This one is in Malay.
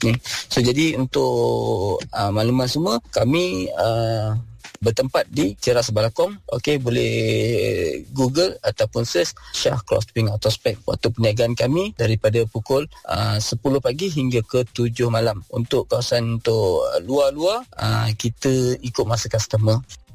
ni. So jadi untuk makluman semua, kami bertempat di Ceras Balakong. Okey, boleh Google ataupun search Shah Crossspring Autospec. Waktu perniagaan kami daripada pukul 10 pagi hingga ke 7 malam. Untuk kawasan untuk luar-luar, kita ikut masa customer.